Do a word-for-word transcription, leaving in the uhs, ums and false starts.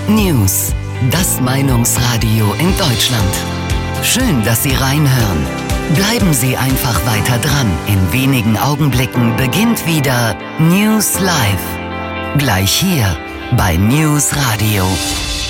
News, das Meinungsradio in Deutschland. Schön, dass Sie reinhören. Bleiben Sie einfach weiter dran. In wenigen Augenblicken beginnt wieder News Live. Gleich hier bei News Radio.